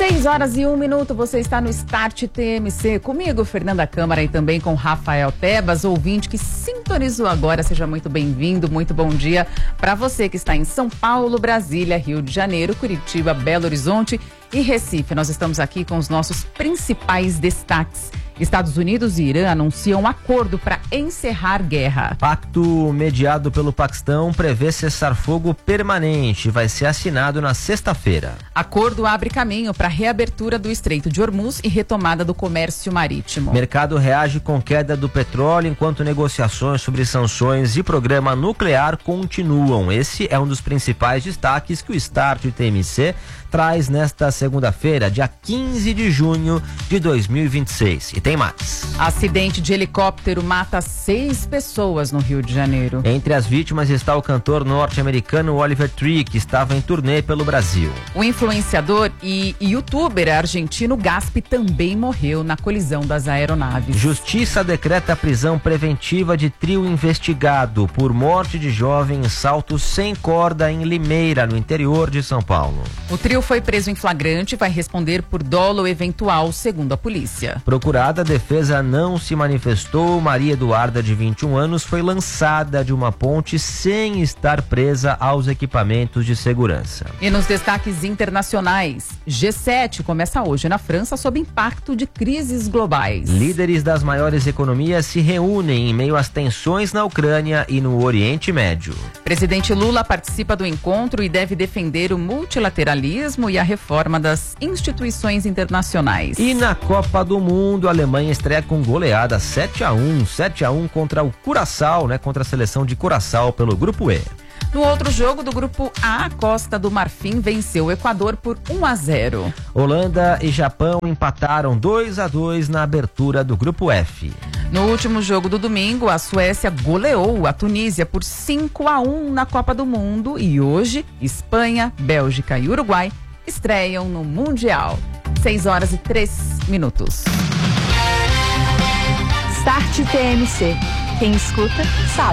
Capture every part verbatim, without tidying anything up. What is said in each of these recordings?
seis horas e um minuto, você está no Start T M C, comigo, Fernanda Câmara, e também com Rafael Tebas, ouvinte que sintonizou agora. Seja muito bem-vindo, muito bom dia para você que está em São Paulo, Brasília, Rio de Janeiro, Curitiba, Belo Horizonte e Recife. Nós estamos aqui com os nossos principais destaques. Estados Unidos e Irã anunciam um acordo para encerrar guerra. Pacto mediado pelo Paquistão prevê cessar-fogo permanente. Vai ser assinado na sexta-feira. Acordo abre caminho para a reabertura do Estreito de Hormuz e retomada do comércio marítimo. Mercado reage com queda do petróleo enquanto negociações sobre sanções e programa nuclear continuam. Esse é um dos principais destaques que o Start T M C traz nesta segunda-feira, dia quinze de junho de dois mil e vinte e seis. E tem mais. Acidente de helicóptero mata seis pessoas no Rio de Janeiro. Entre as vítimas está o cantor norte-americano Oliver Tree, que estava em turnê pelo Brasil. O influenciador e youtuber argentino Gaspi também morreu na colisão das aeronaves. Justiça decreta prisão preventiva de trio investigado por morte de jovem em salto sem corda em Limeira, no interior de São Paulo. O trio foi preso em flagrante e vai responder por dolo eventual, segundo a polícia. Procurada, a defesa não se manifestou. Maria Eduarda, de vinte e um anos, foi lançada de uma ponte sem estar presa aos equipamentos de segurança. E nos destaques internacionais, G sete começa hoje na França sob impacto de crises globais. Líderes das maiores economias se reúnem em meio às tensões na Ucrânia e no Oriente Médio. Presidente Lula participa do encontro e deve defender o multilateralismo e a reforma das instituições internacionais. E na Copa do Mundo, a Alemanha estreia com goleada sete a um, sete a um contra o Curaçao, né, contra a seleção de Curaçao pelo Grupo E. No outro jogo do Grupo A, a Costa do Marfim venceu o Equador por um a zero. Holanda e Japão empataram dois a dois na abertura do Grupo F. No último jogo do domingo, a Suécia goleou a Tunísia por cinco a um na Copa do Mundo e hoje, Espanha, Bélgica e Uruguai estreiam no Mundial. seis horas e três minutos. Start T M C. Quem escuta, sabe.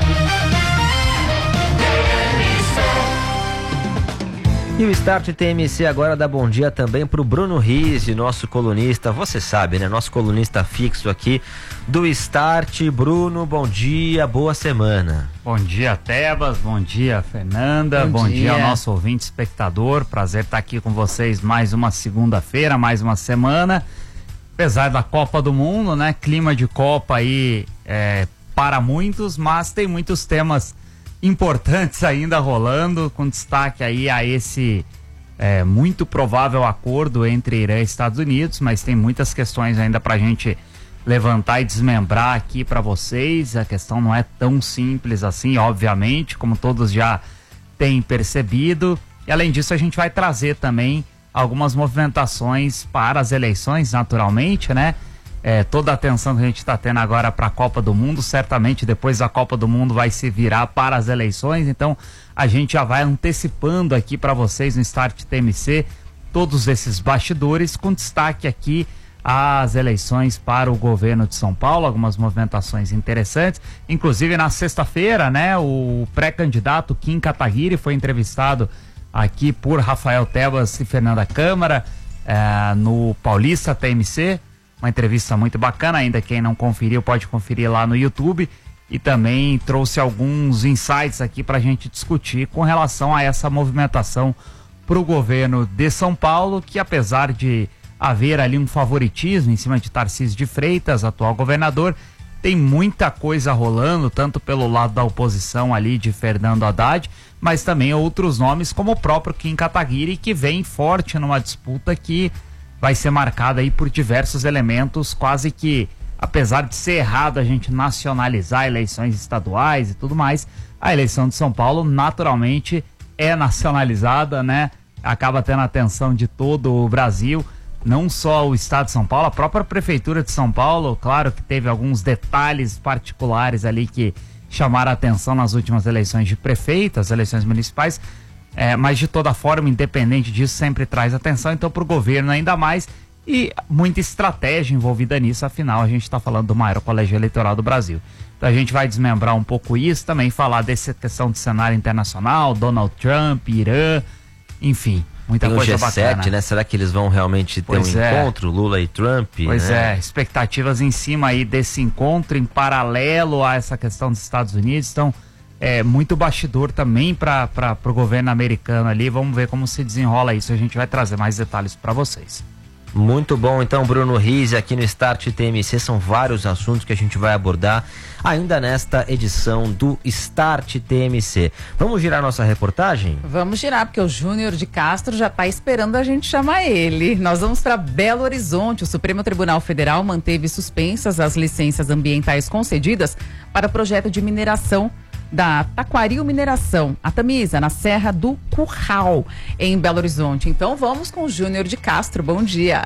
E o Start T M C agora dá bom dia também pro Bruno Rizzi, nosso colunista, você sabe, né? Nosso colunista fixo aqui do Start. Bruno, bom dia, boa semana. Bom dia, Tebas, bom dia, Fernanda, bom, bom dia. dia ao nosso ouvinte espectador, prazer estar aqui com vocês mais uma segunda-feira, mais uma semana, apesar da Copa do Mundo, né? Clima de Copa aí é, para muitos, mas tem muitos temas importantes ainda rolando, com destaque aí a esse é, muito provável acordo entre Irã e Estados Unidos, mas tem muitas questões ainda pra gente levantar e desmembrar aqui para vocês. A questão não é tão simples assim, obviamente, como todos já têm percebido, e além disso a gente vai trazer também algumas movimentações para as eleições, naturalmente, né? É, toda a atenção que a gente está tendo agora para a Copa do Mundo, certamente depois da Copa do Mundo vai se virar para as eleições, então a gente já vai antecipando aqui para vocês no Start T M C todos esses bastidores, com destaque aqui às eleições para o governo de São Paulo, algumas movimentações interessantes, inclusive na sexta-feira, né, o pré-candidato Kim Kataguiri foi entrevistado aqui por Rafael Tebas e Fernanda Câmara é, no Paulista T M C. Uma entrevista muito bacana, ainda quem não conferiu pode conferir lá no YouTube, e também trouxe alguns insights aqui para a gente discutir com relação a essa movimentação para o governo de São Paulo, que apesar de haver ali um favoritismo em cima de Tarcísio de Freitas, atual governador, tem muita coisa rolando, tanto pelo lado da oposição ali de Fernando Haddad, mas também outros nomes como o próprio Kim Kataguiri, que vem forte numa disputa que vai ser marcada aí por diversos elementos, quase que, apesar de ser errado a gente nacionalizar eleições estaduais e tudo mais, a eleição de São Paulo naturalmente é nacionalizada, né? Acaba tendo a atenção de todo o Brasil, não só o estado de São Paulo, a própria prefeitura de São Paulo, claro que teve alguns detalhes particulares ali que chamaram a atenção nas últimas eleições de prefeito, as eleições municipais, É, mas de toda forma, independente disso, sempre traz atenção, então para o governo ainda mais, e muita estratégia envolvida nisso, afinal a gente está falando do maior colégio eleitoral do Brasil. Então a gente vai desmembrar um pouco isso, também falar dessa questão do cenário internacional, Donald Trump, Irã, enfim, Muita Tem coisa o G sete, bacana, né? Será que eles vão realmente ter pois um é. encontro, Lula e Trump? Pois né? é, expectativas em cima aí desse encontro, em paralelo a essa questão dos Estados Unidos. Então, é muito bastidor também para o governo americano ali. Vamos ver como se desenrola isso. A gente vai trazer mais detalhes para vocês. Muito bom, então, Bruno Rizzi, aqui no Start T M C, são vários assuntos que a gente vai abordar ainda nesta edição do Start T M C. Vamos girar nossa reportagem? Vamos girar, porque o Júnior de Castro já está esperando a gente chamar ele. Nós vamos para Belo Horizonte. O Supremo Tribunal Federal manteve suspensas as licenças ambientais concedidas para o projeto de mineração da Taquaril Mineração, a Tamisa, na Serra do Curral, em Belo Horizonte. Então vamos com o Júnior de Castro. Bom dia.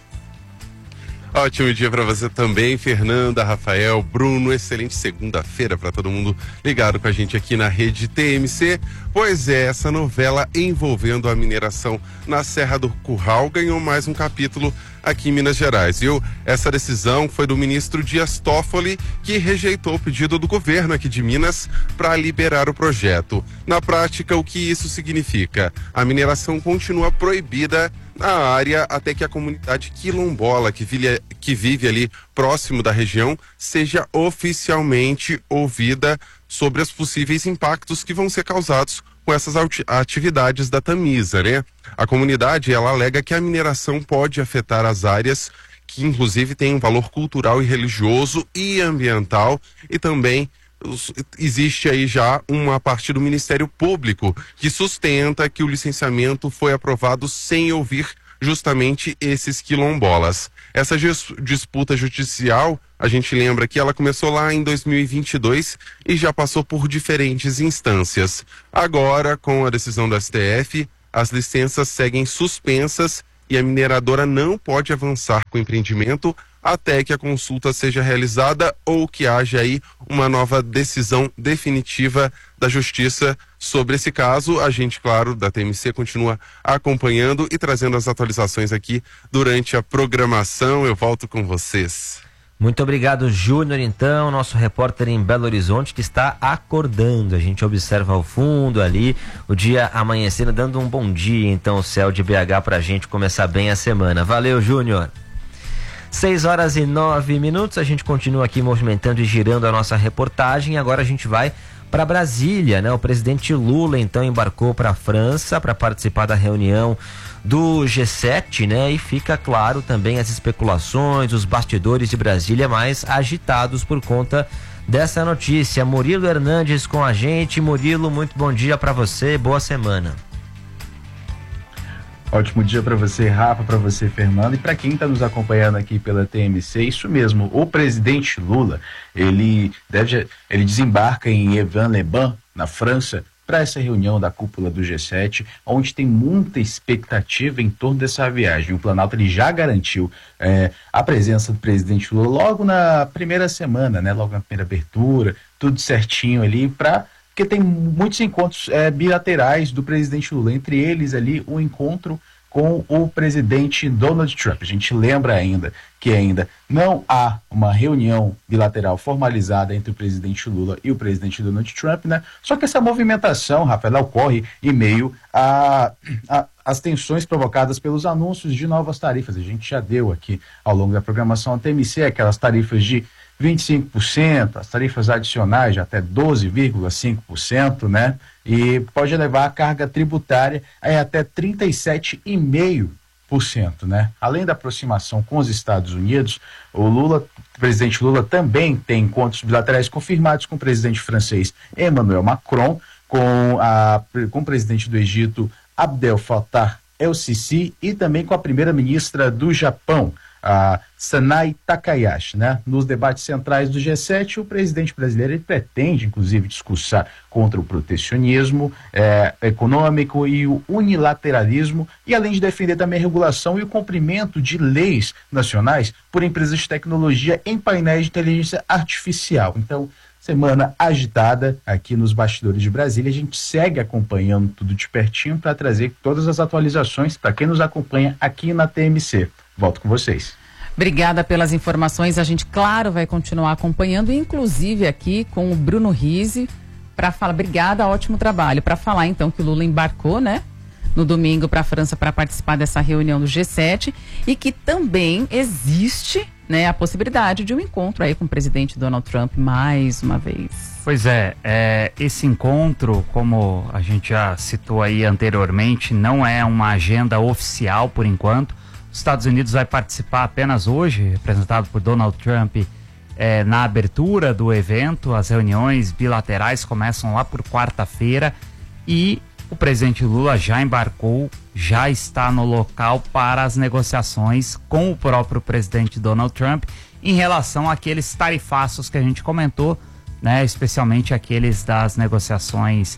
Ótimo dia para você também, Fernanda, Rafael, Bruno. Excelente segunda-feira para todo mundo ligado com a gente aqui na Rede T M C. Pois é, essa novela envolvendo a mineração na Serra do Curral ganhou mais um capítulo aqui em Minas Gerais, viu? Essa decisão foi do ministro Dias Toffoli, que rejeitou o pedido do governo aqui de Minas para liberar o projeto. Na prática, o que isso significa? A mineração continua proibida na área até que a comunidade quilombola que vive, que vive ali próximo da região seja oficialmente ouvida sobre os possíveis impactos que vão ser causados com essas atividades da Tamisa, né? A comunidade, ela alega que a mineração pode afetar as áreas que inclusive têm um valor cultural e religioso e ambiental, e também existe aí já uma parte do Ministério Público que sustenta que o licenciamento foi aprovado sem ouvir justamente esses quilombolas. Essa disputa judicial, a gente lembra que ela começou lá em dois mil e vinte e dois e já passou por diferentes instâncias. Agora, com a decisão do S T F, as licenças seguem suspensas e a mineradora não pode avançar com o empreendimento até que a consulta seja realizada ou que haja aí uma nova decisão definitiva da Justiça sobre esse caso. A gente, claro, da T M C continua acompanhando e trazendo as atualizações aqui durante a programação. Eu volto com vocês. Muito obrigado, Júnior, então, nosso repórter em Belo Horizonte, que está acordando. A gente observa ao fundo ali o dia amanhecendo, dando um bom dia, então, o céu de B H pra gente começar bem a semana. Valeu, Júnior. seis horas e nove minutos, a gente continua aqui movimentando e girando a nossa reportagem. Agora a gente vai para Brasília, né? O presidente Lula então embarcou para a França para participar da reunião do G sete, né? E fica claro também as especulações, os bastidores de Brasília mais agitados por conta dessa notícia. Murilo Hernandes com a gente. Murilo, muito bom dia para você, boa semana. Ótimo dia para você, Rafa, para você, Fernando, e para quem está nos acompanhando aqui pela T M C. Isso mesmo, o presidente Lula, ele deve, ele desembarca em Evan-les-Bains, na França, para essa reunião da cúpula do G sete, onde tem muita expectativa em torno dessa viagem. O Planalto ele já garantiu é, a presença do presidente Lula logo na primeira semana, né? Logo na primeira abertura, tudo certinho ali para... Porque tem muitos encontros é, bilaterais do presidente Lula, entre eles ali o encontro com o presidente Donald Trump. A gente lembra ainda que ainda não há uma reunião bilateral formalizada entre o presidente Lula e o presidente Donald Trump, né? Só que essa movimentação, Rafael, ocorre em meio a, a as tensões provocadas pelos anúncios de novas tarifas. A gente já deu aqui ao longo da programação a T M C aquelas tarifas de vinte e cinco por cento, as tarifas adicionais de até doze vírgula cinco por cento, né? E pode levar a carga tributária a até trinta e sete vírgula cinco por cento, né? Além da aproximação com os Estados Unidos, o Lula, o presidente Lula também tem encontros bilaterais confirmados com o presidente francês Emmanuel Macron, com, a, com o presidente do Egito Abdel Fattah el-Sisi e também com a primeira-ministra do Japão, a Sanai Takahashi, né? Nos debates centrais do G sete, o presidente brasileiro ele pretende, inclusive, discursar contra o protecionismo é, econômico e o unilateralismo, e além de defender também a regulação e o cumprimento de leis nacionais por empresas de tecnologia em painéis de inteligência artificial. Então, semana agitada aqui nos bastidores de Brasília. A gente segue acompanhando tudo de pertinho para trazer todas as atualizações para quem nos acompanha aqui na T M C. Volto com vocês. Obrigada pelas informações. A gente, claro, vai continuar acompanhando, inclusive aqui com o Bruno Rizzi, para falar. Obrigada, ótimo trabalho. Para falar então que o Lula embarcou, né? no domingo para a França para participar dessa reunião do G sete e que também existe, né, a possibilidade de um encontro aí com o presidente Donald Trump mais uma vez. Pois é, é, esse encontro, como a gente já citou aí anteriormente, não é uma agenda oficial por enquanto. Os Estados Unidos vai participar apenas hoje, representado por Donald Trump, é, na abertura do evento. As reuniões bilaterais começam lá por quarta-feira e o presidente Lula já embarcou, já está no local para as negociações com o próprio presidente Donald Trump em relação àqueles tarifaços que a gente comentou, né, especialmente aqueles das negociações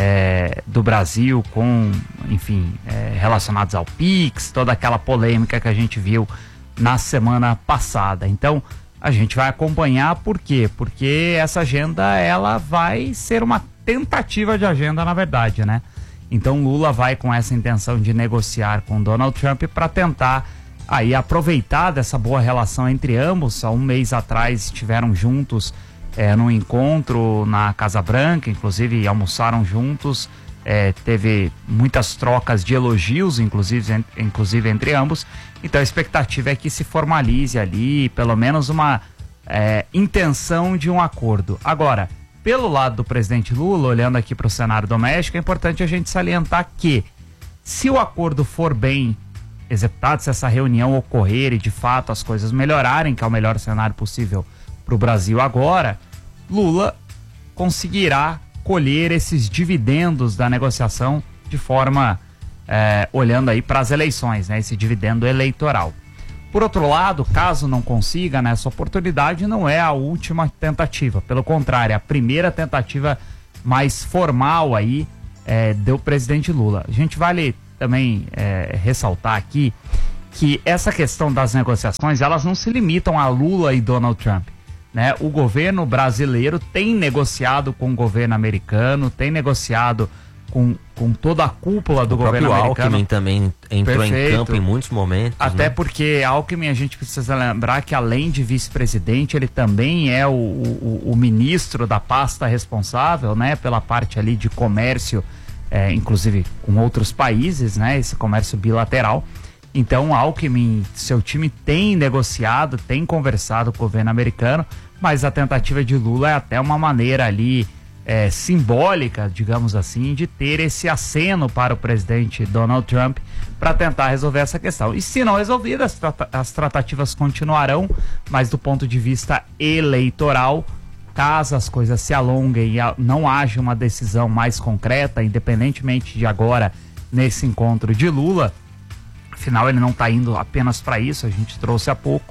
é, do Brasil com, enfim, é, relacionados ao Pix, toda aquela polêmica que a gente viu na semana passada. Então, a gente vai acompanhar, por quê? Porque essa agenda, ela vai ser uma tentativa de agenda, na verdade, né? Então, Lula vai com essa intenção de negociar com Donald Trump para tentar aí aproveitar dessa boa relação entre ambos. Há um mês atrás estiveram juntos É, num encontro na Casa Branca, inclusive almoçaram juntos, é, teve muitas trocas de elogios, inclusive, en, inclusive entre ambos. Então a expectativa é que se formalize ali pelo menos uma é, intenção de um acordo. Agora, pelo lado do presidente Lula, olhando aqui para o cenário doméstico, é importante a gente salientar que se o acordo for bem executado, se essa reunião ocorrer e de fato as coisas melhorarem, que é o melhor cenário possível para o Brasil agora, Lula conseguirá colher esses dividendos da negociação de forma, é, olhando aí para as eleições, né, esse dividendo eleitoral. Por outro lado, caso não consiga nessa oportunidade, não é a última tentativa, pelo contrário, é a primeira tentativa mais formal aí é, do presidente Lula. A gente vale também é, ressaltar aqui que essa questão das negociações, elas não se limitam a Lula e Donald Trump. Né? O governo brasileiro tem negociado com o governo americano, tem negociado com, com toda a cúpula do o governo americano. O Alckmin também entrou Perfeito. em campo em muitos momentos. Até né? porque Alckmin, a gente precisa lembrar que além de vice-presidente, ele também é o, o, o ministro da pasta responsável, né, pela parte ali de comércio, é, inclusive com outros países, né, esse comércio bilateral. Então, Alckmin, seu time tem negociado, tem conversado com o governo americano, mas a tentativa de Lula é até uma maneira ali é, simbólica, digamos assim, de ter esse aceno para o presidente Donald Trump para tentar resolver essa questão. E se não resolvida, as, trata- as tratativas continuarão, mas do ponto de vista eleitoral, caso as coisas se alonguem e não haja uma decisão mais concreta, independentemente de agora, nesse encontro de Lula, afinal ele não está indo apenas para isso, a gente trouxe há pouco,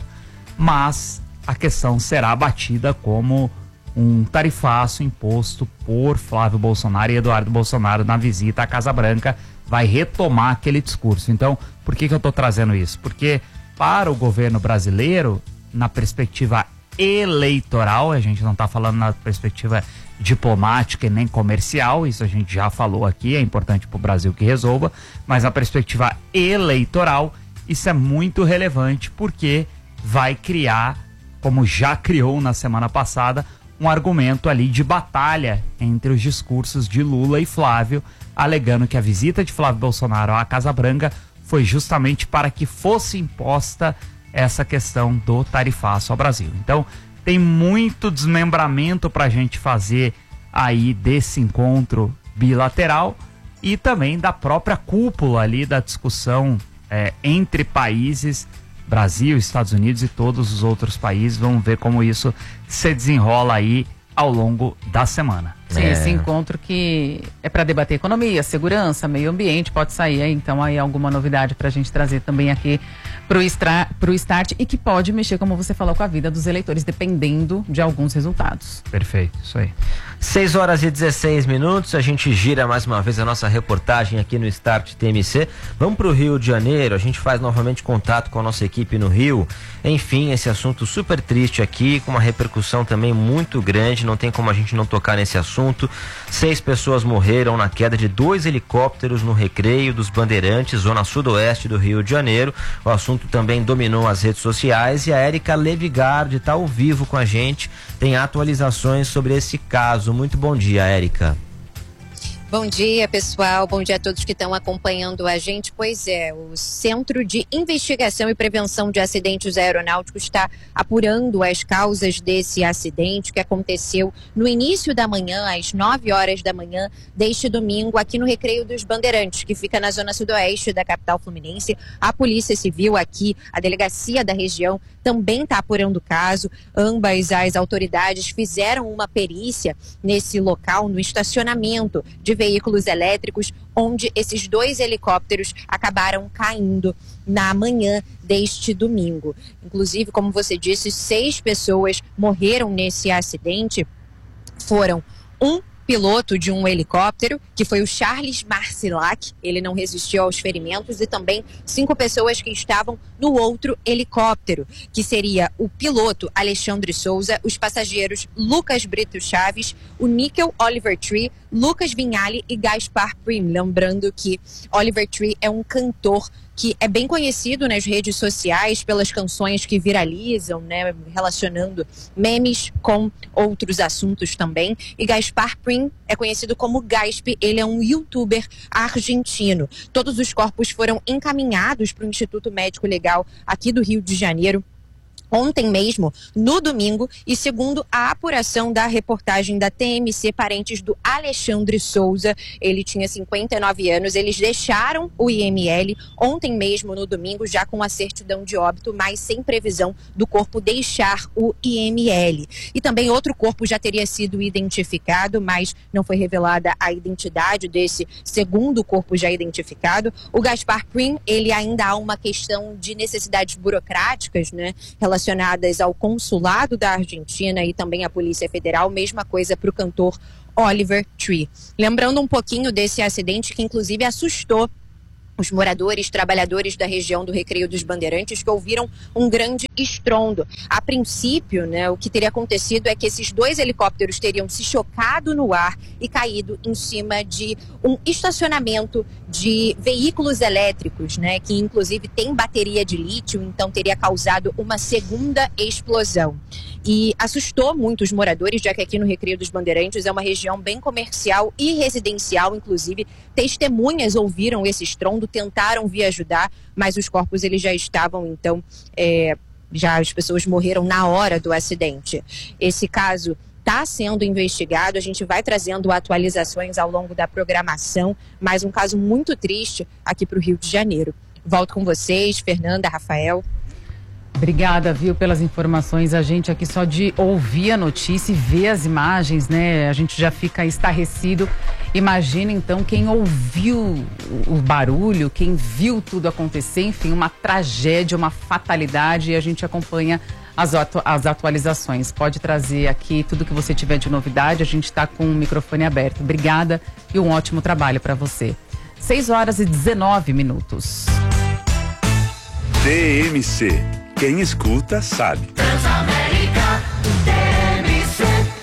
mas a questão será abatida como um tarifaço imposto por Flávio Bolsonaro e Eduardo Bolsonaro na visita à Casa Branca, vai retomar aquele discurso. Então, por que que eu estou trazendo isso? Porque para o governo brasileiro, na perspectiva eleitoral, a gente não está falando na perspectiva diplomática e nem comercial, isso a gente já falou aqui, é importante para o Brasil que resolva, mas na perspectiva eleitoral, isso é muito relevante porque vai criar, como já criou na semana passada, um argumento ali de batalha entre os discursos de Lula e Flávio, alegando que a visita de Flávio Bolsonaro à Casa Branca foi justamente para que fosse imposta essa questão do tarifaço ao Brasil. Então, tem muito desmembramento para a gente fazer aí desse encontro bilateral e também da própria cúpula ali da discussão é, entre países, Brasil, Estados Unidos e todos os outros países. Vamos ver como isso se desenrola aí ao longo da semana. Sim, É. esse encontro que é para debater economia, segurança, meio ambiente, pode sair aí, então aí alguma novidade para a gente trazer também aqui pro, extra, pro Start e que pode mexer, como você falou, com a vida dos eleitores, dependendo de alguns resultados. Perfeito, isso aí. seis horas e dezesseis minutos, a gente gira mais uma vez a nossa reportagem aqui no Start T M C. Vamos para o Rio de Janeiro, a gente faz novamente contato com a nossa equipe no Rio. Enfim, esse assunto super triste aqui, com uma repercussão também muito grande, não tem como a gente não tocar nesse assunto. Seis pessoas morreram na queda de dois helicópteros no Recreio dos Bandeirantes, zona sudoeste do Rio de Janeiro. O assunto também dominou as redes sociais e a Érica Levigard está ao vivo com a gente, tem atualizações sobre esse caso. Muito bom dia, Érica. Bom dia, pessoal. Bom dia a todos que estão acompanhando a gente. Pois é, o Centro de Investigação e Prevenção de Acidentes Aeronáuticos está apurando as causas desse acidente que aconteceu no início da manhã, às nove horas da manhã deste domingo, aqui no Recreio dos Bandeirantes, que fica na zona sudoeste da capital fluminense. A Polícia Civil aqui, a delegacia da região, também está apurando o caso. Ambas as autoridades fizeram uma perícia nesse local, no estacionamento de veículos elétricos, onde esses dois helicópteros acabaram caindo na manhã deste domingo. Inclusive, como você disse, seis pessoas morreram nesse acidente. Foram um piloto de um helicóptero, que foi o Charles Marcilac, ele não resistiu aos ferimentos, e também cinco pessoas que estavam no outro helicóptero, que seria o piloto Alexandre Souza, os passageiros Lucas Brito Chaves, o Níquel Oliver Tree, Lucas Vinhali e Gaspar Prim. Lembrando que Oliver Tree é um cantor que é bem conhecido nas redes sociais pelas canções que viralizam, né, relacionando memes com outros assuntos também. E Gaspar Prim é conhecido como Gasp, ele é um youtuber argentino. Todos os corpos foram encaminhados para o Instituto Médico Legal aqui do Rio de Janeiro ontem mesmo, no domingo, e segundo a apuração da reportagem da T M C, parentes do Alexandre Souza, ele tinha cinquenta e nove anos, eles deixaram o I M L ontem mesmo, no domingo, já com a certidão de óbito, mas sem previsão do corpo deixar o I M L. E também outro corpo já teria sido identificado, mas não foi revelada a identidade desse segundo corpo já identificado. O Gaspar Prim, ele ainda há uma questão de necessidades burocráticas, né, relacionadas ao consulado da Argentina e também à Polícia Federal, mesma coisa para o cantor Oliver Tree. Lembrando um pouquinho desse acidente que inclusive assustou os moradores, trabalhadores da região do Recreio dos Bandeirantes, que ouviram um grande estrondo. A princípio, né, o que teria acontecido é que esses dois helicópteros teriam se chocado no ar e caído em cima de um estacionamento de veículos elétricos, né, que inclusive tem bateria de lítio, então teria causado uma segunda explosão. E assustou muito os moradores, já que aqui no Recreio dos Bandeirantes é uma região bem comercial e residencial, inclusive testemunhas ouviram esse estrondo, tentaram vir ajudar, mas os corpos eles já estavam, então, é, já as pessoas morreram na hora do acidente. Esse caso está sendo investigado, a gente vai trazendo atualizações ao longo da programação, mas um caso muito triste aqui para o Rio de Janeiro. Volto com vocês, Fernanda, Rafael. Obrigada, viu, pelas informações. A gente aqui só de ouvir a notícia e ver as imagens, né, a gente já fica estarrecido. Imagina, então, quem ouviu o barulho, quem viu tudo acontecer, enfim, uma tragédia, uma fatalidade, e a gente acompanha as, atu as atualizações. Pode trazer aqui tudo que você tiver de novidade, a gente está com o microfone aberto. Obrigada e um ótimo trabalho para você. seis horas e dezenove minutos. T M C. Quem escuta, sabe. Transamérica, T M C.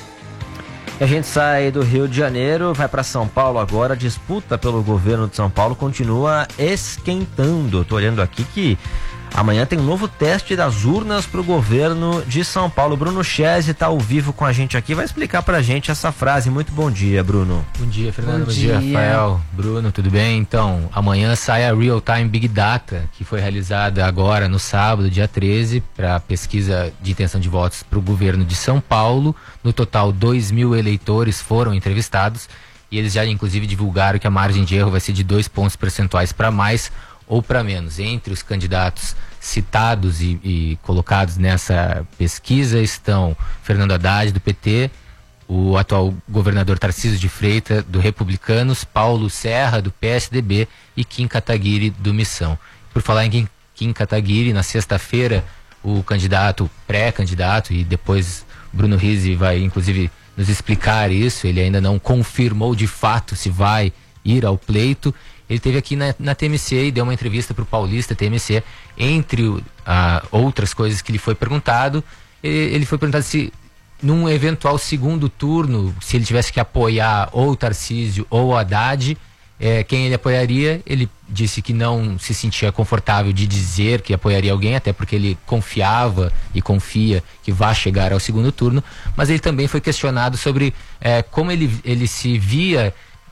A gente sai do Rio de Janeiro, vai para São Paulo agora. A disputa pelo governo de São Paulo continua esquentando. Eu tô olhando aqui que amanhã tem um novo teste das urnas para o governo de São Paulo. Bruno Chese está ao vivo com a gente aqui, vai explicar para a gente essa frase. Muito bom dia, Bruno. Bom dia, Fernando. Bom, bom dia, dia, Rafael. Bruno, tudo bem? Então, amanhã sai a Real Time Big Data, que foi realizada agora no sábado, dia treze, para pesquisa de intenção de votos para o governo de São Paulo. No total, dois mil eleitores foram entrevistados e eles já, inclusive, divulgaram que a margem de erro vai ser de dois pontos percentuais para mais ou para menos. Entre os candidatos citados e, e colocados nessa pesquisa estão Fernando Haddad, do P T, o atual governador Tarcísio de Freitas, do Republicanos, Paulo Serra, do P S D B e Kim Kataguiri, do Missão. Por falar em Kim Kataguiri, na sexta-feira, o candidato, pré-candidato, e depois Bruno Rizzi vai, inclusive, nos explicar isso, ele ainda não confirmou de fato se vai ir ao pleito. Ele esteve aqui na, na T M C e deu uma entrevista para o Paulista T M C. Entre uh, outras coisas que lhe foi perguntado, ele, ele foi perguntado se num eventual segundo turno, se ele tivesse que apoiar ou o Tarcísio ou o Haddad, eh, quem ele apoiaria. Ele disse que não se sentia confortável de dizer que apoiaria alguém, até porque ele confiava e confia que vai chegar ao segundo turno, mas ele também foi questionado sobre eh, como ele, ele se via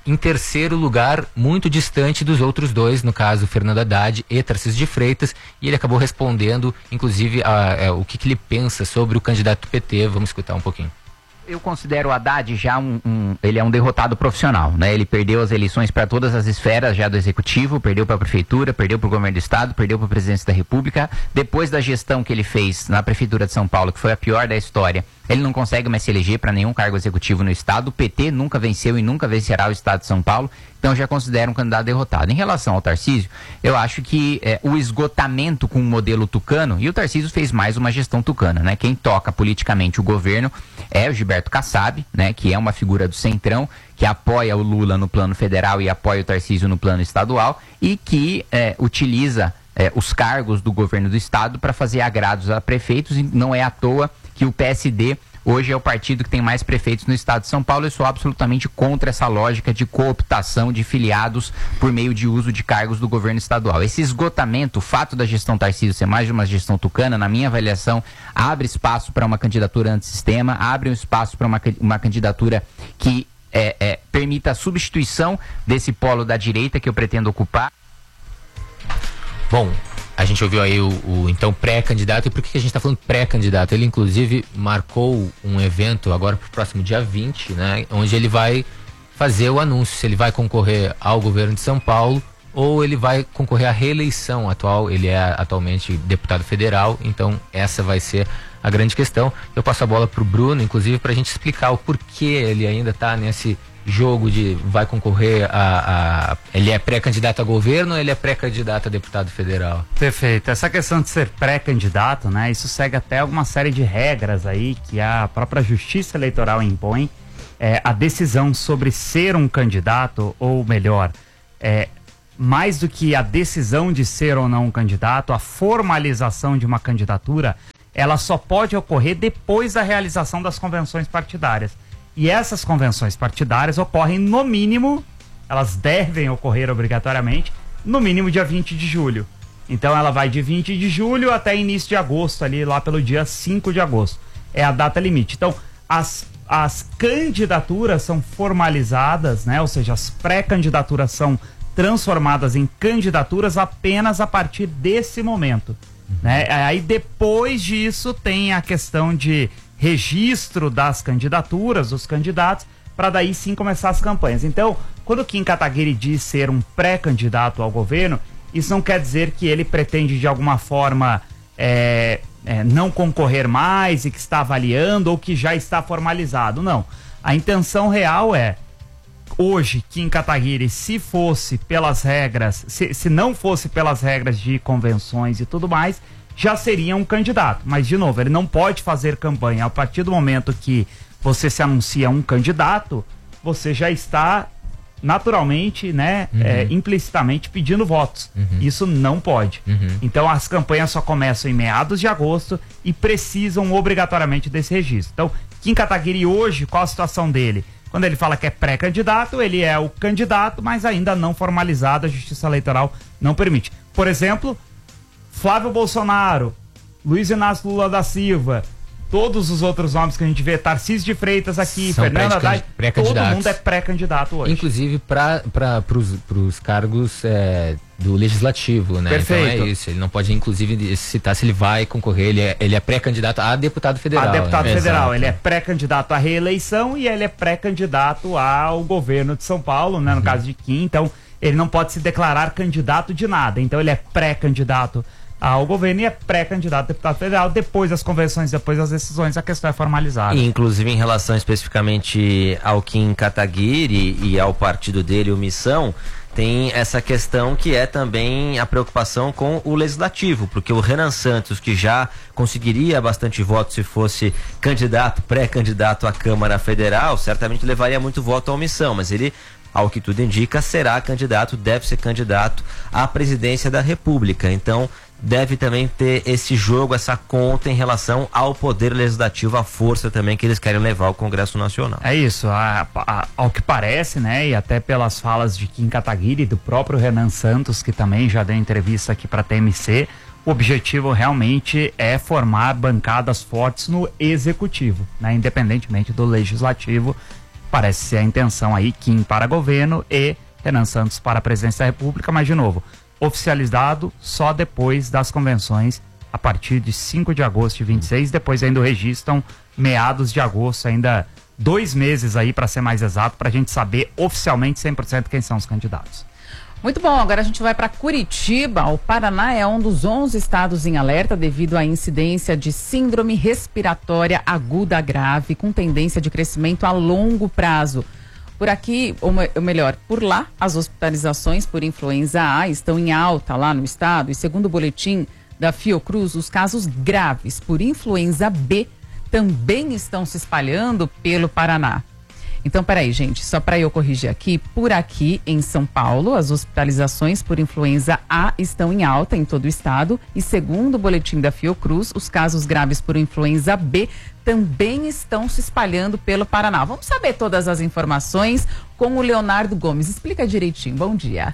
em terceiro lugar, muito distante dos outros dois, no caso Fernando Haddad e Tarcísio de Freitas, e ele acabou respondendo, inclusive, a, a, o que, que ele pensa sobre o candidato do P T. Vamos escutar um pouquinho. Eu considero o Haddad já um, um, ele é um derrotado profissional, né? Ele perdeu as eleições para todas as esferas já do executivo, perdeu para a prefeitura, perdeu para o governo do estado, perdeu para a presidência da república. Depois da gestão que ele fez na prefeitura de São Paulo, que foi a pior da história, ele não consegue mais se eleger para nenhum cargo executivo no estado. O P T nunca venceu e nunca vencerá o estado de São Paulo, então já considero um candidato derrotado. Em relação ao Tarcísio, eu acho que é, o esgotamento com o modelo tucano, e o Tarcísio fez mais uma gestão tucana, né? Quem toca politicamente o governo é o Gilberto Kassab, né? Que é uma figura do centrão, que apoia o Lula no plano federal e apoia o Tarcísio no plano estadual, e que é, utiliza é, os cargos do governo do estado para fazer agrados a prefeitos, e não é à toa que o P S D hoje é o partido que tem mais prefeitos no estado de São Paulo. Eu sou absolutamente contra essa lógica de cooptação de filiados por meio de uso de cargos do governo estadual. Esse esgotamento, o fato da gestão Tarcísio ser mais de uma gestão tucana, na minha avaliação, abre espaço para uma candidatura antissistema, abre um espaço para uma, uma candidatura que é, é, permita a substituição desse polo da direita que eu pretendo ocupar. Bom, a gente ouviu aí o, o então pré-candidato. E por que a gente está falando pré-candidato? Ele inclusive marcou um evento agora para o próximo dia vinte, né? Onde ele vai fazer o anúncio se ele vai concorrer ao governo de São Paulo ou ele vai concorrer à reeleição atual. Ele é atualmente deputado federal, então essa vai ser a grande questão. Eu passo a bola para o Bruno, inclusive, para a gente explicar o porquê ele ainda está nesse jogo de vai concorrer a, a ele é pré-candidato a governo ou ele é pré-candidato a deputado federal? Perfeito. Essa questão de ser pré-candidato, né, isso segue até alguma série de regras aí que a própria Justiça Eleitoral impõe. É, a decisão sobre ser um candidato, ou melhor, é, mais do que a decisão de ser ou não um candidato, a formalização de uma candidatura, ela só pode ocorrer depois da realização das convenções partidárias. E essas convenções partidárias ocorrem no mínimo, elas devem ocorrer obrigatoriamente, no mínimo dia vinte de julho. Então ela vai de vinte de julho até início de agosto, ali lá pelo dia cinco de agosto. É a data limite. Então as, as candidaturas são formalizadas, né? Ou seja, as pré-candidaturas são transformadas em candidaturas apenas a partir desse momento. Né? Aí depois disso tem a questão de registro das candidaturas, dos candidatos, para daí sim começar as campanhas. Então, quando o Kim Kataguiri diz ser um pré-candidato ao governo, isso não quer dizer que ele pretende de alguma forma é, é, não concorrer mais e que está avaliando ou que já está formalizado. Não. A intenção real é, hoje, Kim Kataguiri, se fosse pelas regras, se, se não fosse pelas regras de convenções e tudo mais, já seria um candidato. Mas, de novo, ele não pode fazer campanha. A partir do momento que você se anuncia um candidato, você já está naturalmente, né, uhum. é, implicitamente pedindo votos. Uhum. Isso não pode. Uhum. Então, as campanhas só começam em meados de agosto e precisam obrigatoriamente desse registro. Então, Kim Kataguiri hoje, qual a situação dele? Quando ele fala que é pré-candidato, ele é o candidato, mas ainda não formalizado, a Justiça Eleitoral não permite. Por exemplo, Flávio Bolsonaro, Luiz Inácio Lula da Silva, todos os outros nomes que a gente vê, Tarcísio de Freitas aqui, são Fernando Haddad, todo mundo é pré-candidato hoje. Inclusive para os cargos é, do Legislativo, né? Perfeito. Então é isso, ele não pode inclusive citar se ele vai concorrer, ele é, ele é pré-candidato a deputado federal. A deputado né? federal, Exato. Ele é pré-candidato à reeleição e ele é pré-candidato ao governo de São Paulo, né? No uhum. caso de Kim, então ele não pode se declarar candidato de nada, então ele é pré-candidato ao governo e é pré-candidato a deputado federal. Depois das convenções, depois das decisões, a questão é formalizada. E, inclusive, em relação especificamente ao Kim Kataguiri e ao partido dele, o Missão, tem essa questão que é também a preocupação com o Legislativo, porque o Renan Santos, que já conseguiria bastante voto se fosse candidato, pré-candidato à Câmara Federal, certamente levaria muito voto ao Missão, mas ele, ao que tudo indica, será candidato, deve ser candidato à presidência da República. Então, deve também ter esse jogo, essa conta em relação ao poder legislativo, a força também que eles querem levar ao Congresso Nacional. É isso, a, a, ao que parece, né, e até pelas falas de Kim Kataguiri e do próprio Renan Santos, que também já deu entrevista aqui para a T M C, o objetivo realmente é formar bancadas fortes no Executivo, né, independentemente do Legislativo. parece ser a intenção aí, Kim para governo e Renan Santos para a presidência da República, mas de novo, oficializado só depois das convenções, a partir de cinco de agosto de vinte e seis, depois ainda registram meados de agosto, ainda dois meses aí para ser mais exato, para a gente saber oficialmente cem por cento quem são os candidatos. Muito bom, agora a gente vai para Curitiba. O Paraná é um dos onze estados em alerta devido à incidência de síndrome respiratória aguda grave, com tendência de crescimento a longo prazo. Por aqui, ou melhor, por lá, as hospitalizações por influenza A estão em alta lá no estado e, segundo o boletim da Fiocruz, os casos graves por influenza B também estão se espalhando pelo Paraná. Então, peraí, gente, só para eu corrigir aqui, por aqui em São Paulo, as hospitalizações por influenza A estão em alta em todo o estado e, segundo o boletim da Fiocruz, os casos graves por influenza B também estão se espalhando pelo Paraná. Vamos saber todas as informações com o Leonardo Gomes. Explica direitinho. Bom dia.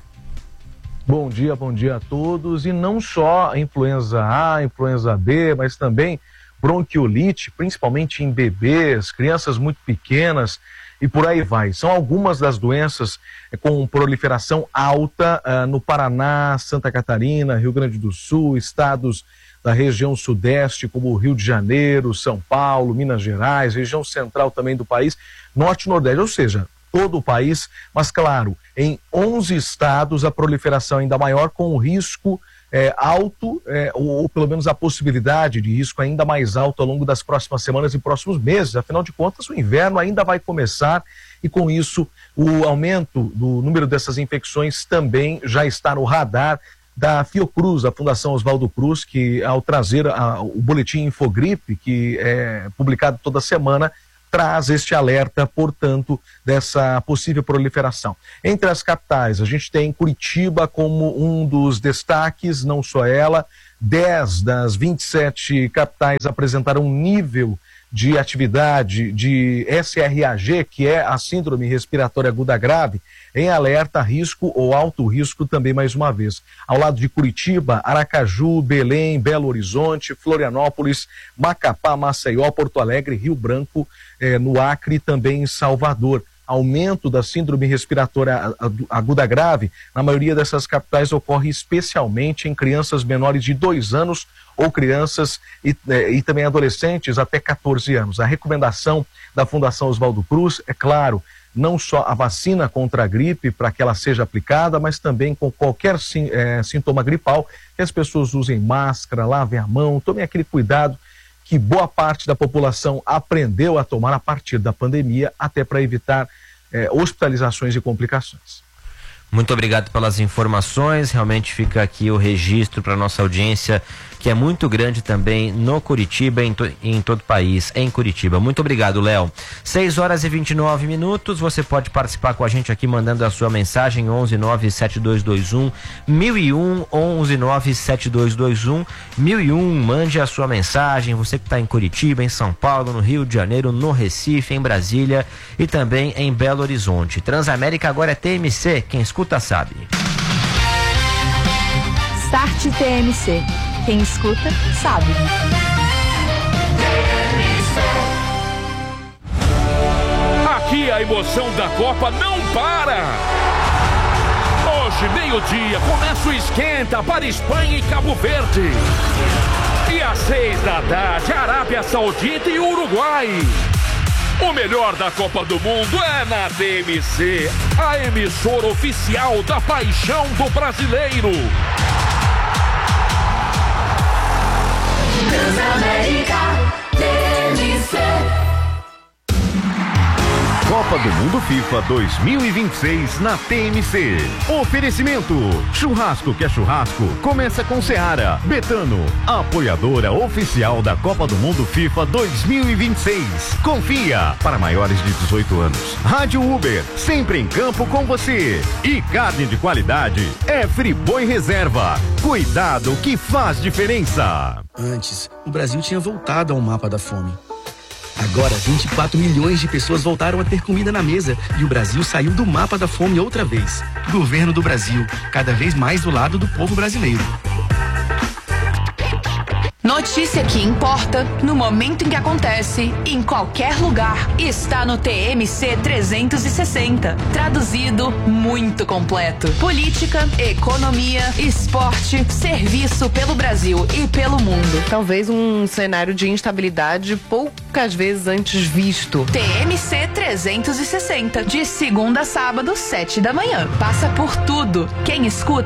Bom dia, bom dia a todos. E não só a influenza A, influenza B, mas também bronquiolite, principalmente em bebês, crianças muito pequenas, e por aí vai. São algumas das doenças é, com proliferação alta uh, no Paraná, Santa Catarina, Rio Grande do Sul, estados da região sudeste, como Rio de Janeiro, São Paulo, Minas Gerais, região central também do país, norte e nordeste, ou seja, todo o país, mas claro, em onze estados a proliferação ainda maior, com o risco É, alto, é, ou, ou pelo menos a possibilidade de risco ainda mais alto ao longo das próximas semanas e próximos meses. Afinal de contas, o inverno ainda vai começar e, com isso, o aumento do número dessas infecções também já está no radar da Fiocruz, a Fundação Oswaldo Cruz, que, ao trazer a, o boletim Infogripe, que é publicado toda semana, traz este alerta, portanto, dessa possível proliferação. Entre as capitais, a gente tem Curitiba como um dos destaques, não só ela, dez das vinte e sete capitais apresentaram um nível de atividade de S R A G, que é a Síndrome Respiratória Aguda Grave, em alerta, risco ou alto risco também, mais uma vez. Ao lado de Curitiba, Aracaju, Belém, Belo Horizonte, Florianópolis, Macapá, Maceió, Porto Alegre, Rio Branco, eh, no Acre e também em Salvador. Aumento da síndrome respiratória aguda grave, na maioria dessas capitais, ocorre especialmente em crianças menores de dois anos ou crianças e, e também adolescentes até quatorze anos. A recomendação da Fundação Oswaldo Cruz é, claro, não só a vacina contra a gripe para que ela seja aplicada, mas também com qualquer sim, é, sintoma gripal, que as pessoas usem máscara, lavem a mão, tomem aquele cuidado que boa parte da população aprendeu a tomar a partir da pandemia, até para evitar eh, hospitalizações e complicações. Muito obrigado pelas informações, realmente fica aqui o registro para nossa audiência, que é muito grande também no Curitiba, em, to, em todo o país, em Curitiba. Muito obrigado, Léo. seis horas e vinte e nove minutos, você pode participar com a gente aqui mandando a sua mensagem onze nove sete dois dois um mil e um, onze nove sete dois dois um mil e um, mande a sua mensagem, você que está em Curitiba, em São Paulo, no Rio de Janeiro, no Recife, em Brasília e também em Belo Horizonte. Transamérica agora é T M C, quem escuta sabe. Start T M C. Quem escuta, sabe. Aqui a emoção da Copa não para. Hoje, meio-dia, começa o esquenta para Espanha e Cabo Verde. E às seis da tarde, Arábia Saudita e Uruguai. O melhor da Copa do Mundo é na T M C, a emissora oficial da paixão do brasileiro. Transamérica T M C. Copa do Mundo FIFA dois mil e vinte e seis na T M C. Oferecimento: churrasco que é churrasco, começa com Seara. Betano, apoiadora oficial da Copa do Mundo FIFA dois mil e vinte e seis. Confia, para maiores de dezoito anos. Rádio Uber, sempre em campo com você. E carne de qualidade é Friboi Reserva. Cuidado que faz diferença. Antes, o Brasil tinha voltado ao mapa da fome. Agora, vinte e quatro milhões de pessoas voltaram a ter comida na mesa e o Brasil saiu do mapa da fome outra vez. Governo do Brasil, cada vez mais do lado do povo brasileiro. Notícia que importa no momento em que acontece, em qualquer lugar, está no T M C trezentos e sessenta. Traduzido, muito completo. Política, economia, esporte, serviço pelo Brasil e pelo mundo. Talvez um cenário de instabilidade poucas vezes antes visto. T M C trezentos e sessenta, de segunda a sábado, sete da manhã. Passa por tudo. Quem escuta